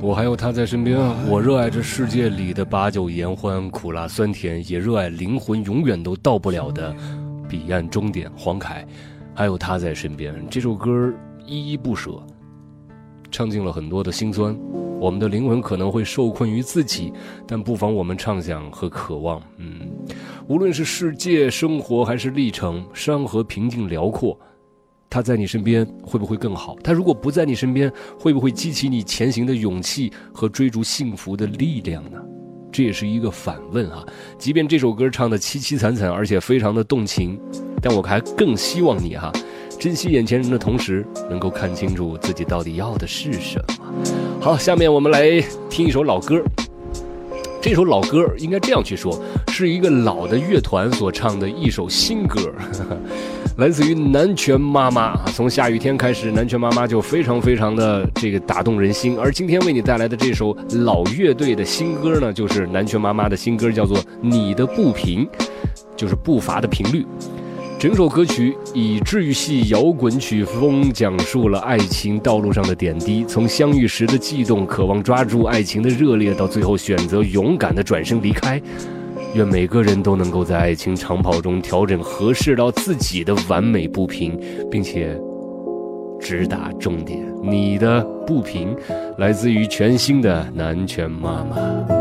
我还有他在身边，我热爱这世界里的把酒言欢，苦辣酸甜，也热爱灵魂永远都到不了的彼岸终点。黄凯，还有他在身边，这首歌依依不舍，唱尽了很多的辛酸。我们的灵魂可能会受困于自己，但不妨我们畅想和渴望。无论是世界、生活还是历程，山河平静辽阔，他在你身边会不会更好？他如果不在你身边，会不会激起你前行的勇气和追逐幸福的力量呢？这也是一个反问啊！即便这首歌唱得凄凄惨惨，而且非常的动情，但我还更希望你珍惜眼前人的同时，能够看清楚自己到底要的是什么。好，下面我们来听一首老歌。这首老歌应该这样去说，是一个老的乐团所唱的一首新歌，来自于南拳妈妈。从下雨天开始，南拳妈妈就非常的这个打动人心。而今天为你带来的这首老乐队的新歌呢，就是南拳妈妈的新歌，叫做《你的步频》，就是步伐的频率。整首歌曲以治愈系摇滚曲风讲述了爱情道路上的点滴，从相遇时的悸动，渴望抓住爱情的热烈，到最后选择勇敢的转身离开。愿每个人都能够在爱情长跑中调整合适到自己的完美步频，并且直达终点。你的步频来自于全新的南拳妈妈。